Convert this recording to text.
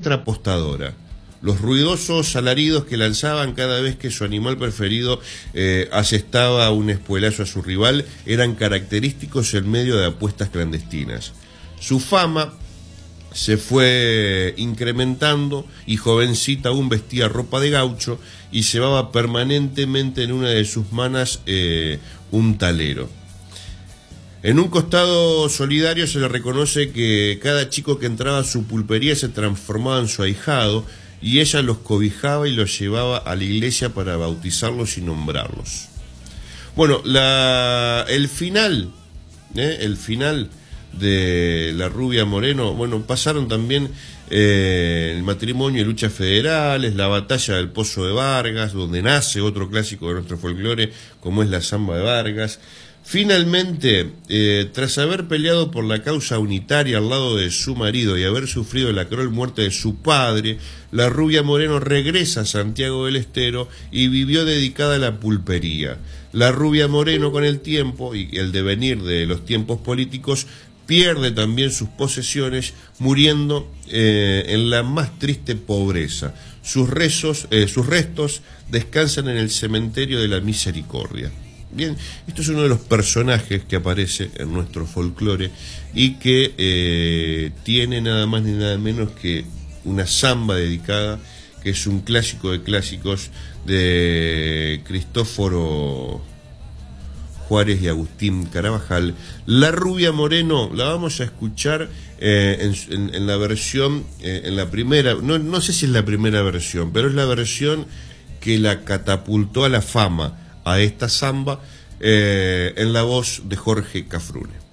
diestra apostadora. Los ruidosos alaridos que lanzaban cada vez que su animal preferido asestaba un espuelazo a su rival eran característicos en medio de apuestas clandestinas. Su fama se fue incrementando y jovencita aún vestía ropa de gaucho y llevaba permanentemente en una de sus manos un talero. En un costado solidario se le reconoce que cada chico que entraba a su pulpería se transformaba en su ahijado y ella los cobijaba y los llevaba a la iglesia para bautizarlos y nombrarlos. Bueno, el final de la Rubia Moreno, bueno, pasaron también el matrimonio y luchas federales, la batalla del Pozo de Vargas, donde nace otro clásico de nuestro folclore, como es la Zamba de Vargas. Finalmente, tras haber peleado por la causa unitaria al lado de su marido y haber sufrido la cruel muerte de su padre, la Rubia Moreno regresa a Santiago del Estero y vivió dedicada a la pulpería. La Rubia Moreno, con el tiempo y el devenir de los tiempos políticos, pierde también sus posesiones, muriendo en la más triste pobreza. Sus restos descansan en el cementerio de la Misericordia. Bien, esto es uno de los personajes que aparece en nuestro folclore y que tiene nada más ni nada menos que una zamba dedicada, que es un clásico de clásicos de Cristóforo Juárez y Agustín Carabajal. La Rubia Moreno la vamos a escuchar en la versión, en la primera, no sé si es la primera versión, pero es la versión que la catapultó a la fama a esta zamba, en la voz de Jorge Cafrune.